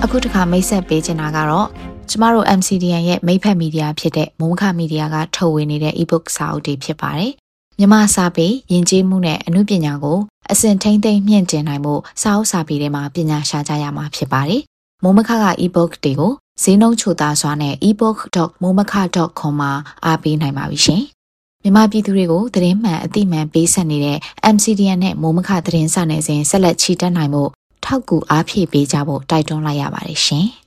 အခုတစ်ခါမိတ်ဆက်ပေးချင်တာကတော့ကျမတို့ MCDN ရဲ့မိတ်ဖက်မီဒီယာဖြစ်တဲ့မိုးမခမီဒီယာကထုတ်ဝေနေတဲ့ ebook စာအုပ်တွေဖြစ်ပါတယ်။မြန်မာစာပေယဉ်ကျေးမှုနဲ့အမှုပညာကိုအစဉ်ထိမ့်သိမ့်မြင့်တင်နိုင်မှုစာအုပ်စာပေတွေမှာပညာရှာကြရမှာဖြစ်ပါတယ်။မိုးမခက ebook တွေကိုဈေးနှုန်းချိုသားစွာနဲ့ ebook.momaka.com မှာအားပေးနိုင်ပါပြီရှင်။မြန်မာပြည်သူတွေကိုသတင်းမှန်အသိမှန်ပေးဆက်နေတဲ့ MCDN နဲ့မိုးမခသတင်းစာနယ်ဇင်းဆက်လက်ချီတက်နိုင်မှုထောက်ကူအားဖြည့်ပေးကြဖို့တိုက်တွန်းလိုက်ရပါတယ်ရှင်။